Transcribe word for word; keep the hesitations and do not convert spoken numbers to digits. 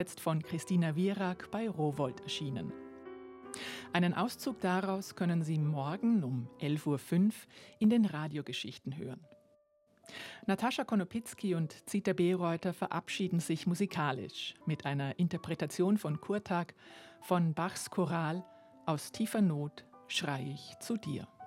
jetzt von Christina Wierak bei Rowohlt erschienen. Einen Auszug daraus können Sie morgen um elf Uhr fünf in den Radiogeschichten hören. Natascha Konopitzky und Zita Bereuter verabschieden sich musikalisch mit einer Interpretation von Kurtag von Bachs Choral Aus tiefer Not schrei ich zu dir.